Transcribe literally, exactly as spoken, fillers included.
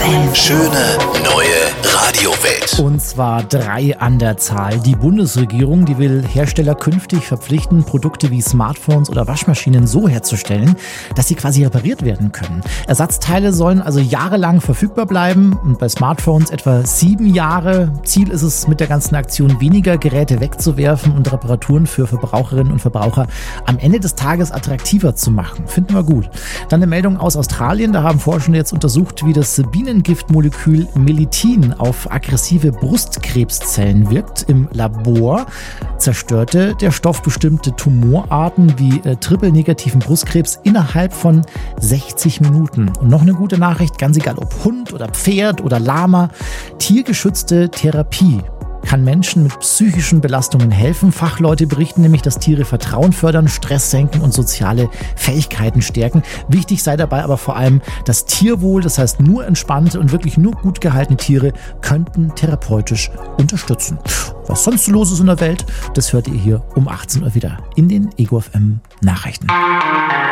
M. Schöne neue Radiowelt. Und zwar drei an der Zahl. Die Bundesregierung, die will Hersteller künftig verpflichten, Produkte wie Smartphones oder Waschmaschinen so herzustellen, dass sie quasi repariert werden können. Ersatzteile sollen also jahrelang verfügbar bleiben und bei Smartphones etwa sieben Jahre. Ziel ist es, mit der ganzen Aktion weniger Geräte wegzuwerfen und Reparaturen für Verbraucherinnen und Verbraucher am Ende des Tages attraktiver zu machen. Finden wir gut. Dann eine Meldung aus Australien. Da haben Forschende jetzt untersucht, wie das Bienengiftmolekül Melittin auf aggressive Brustkrebszellen wirkt. Im Labor zerstörte der Stoff bestimmte Tumorarten wie äh, triple-negativen Brustkrebs innerhalb von sechzig Minuten. Und noch eine gute Nachricht, ganz egal ob Hund oder Pferd oder Lama, tiergeschützte Therapie kann Menschen mit psychischen Belastungen helfen. Fachleute berichten nämlich, dass Tiere Vertrauen fördern, Stress senken und soziale Fähigkeiten stärken. Wichtig sei dabei aber vor allem das Tierwohl, das heißt nur entspannte und wirklich nur gut gehaltene Tiere könnten therapeutisch unterstützen. Was sonst so los ist in der Welt, das hört ihr hier um achtzehn Uhr wieder in den Ego F M Nachrichten.